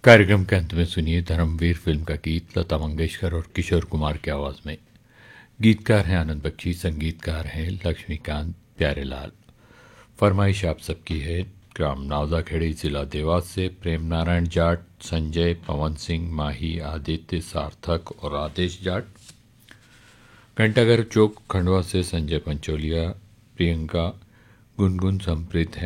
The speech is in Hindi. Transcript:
कार्यक्रम के अंत में सुनिए धर्मवीर फिल्म का गीत लता मंगेशकर और किशोर कुमार की आवाज में। गीतकार हैं आनंद बख्शी, संगीतकार हैं लक्ष्मीकांत प्यारेलाल। फरमाइश आप सबकी है ग्राम नावदाखेड़ी, जिला देवास से प्रेम नारायण जाट, संजय, पवन सिंह, माही, आदित्य, सार्थक और आदेश जाट। घंटाघर चौक खंडवा से संजय पंचोलिया, प्रियंका, गुनगुन, संप्रीत